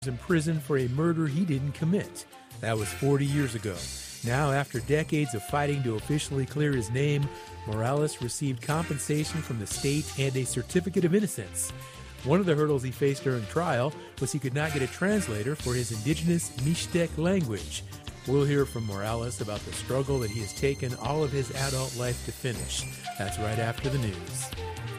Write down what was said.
in prison for a murder he didn't commit. That was 40 years ago. Now, after decades of fighting to officially clear his name, Morales received compensation from the state and a certificate of innocence. One of the hurdles he faced during trial was he could not get a translator for his indigenous Mixtec language. We'll hear from Morales about the struggle that he has taken all of his adult life to finish. That's right after the news.